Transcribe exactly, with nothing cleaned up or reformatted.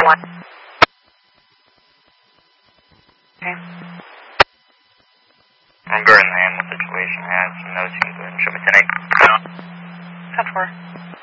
one. Okay. Regarding the animal situation, I have some notes you can go ahead and show me tonight. ten four.